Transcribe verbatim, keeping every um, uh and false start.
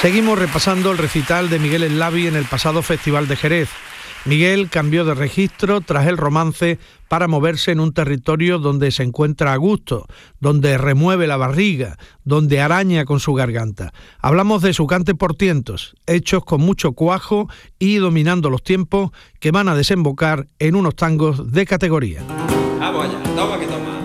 Seguimos repasando el recital de Miguel Eslavi en el pasado Festival de Jerez. Miguel cambió de registro tras el romance para moverse en un territorio donde se encuentra a gusto, donde remueve la barriga, donde araña con su garganta. Hablamos de su cante por tientos, hechos con mucho cuajo y dominando los tiempos que van a desembocar en unos tangos de categoría. Vamos allá, toma que toma.